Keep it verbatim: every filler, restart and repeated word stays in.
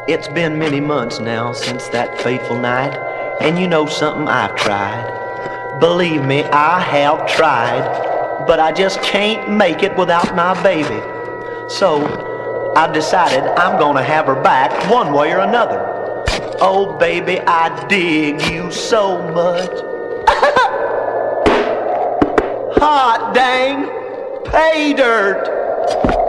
It's been many months now since that fateful night, and you know something, I've tried. Believe me, I have tried, but I just can't make it without my baby. So I've decided I'm gonna have her back one way or another. Oh baby, I dig you so much. Hot dang, pay dirt.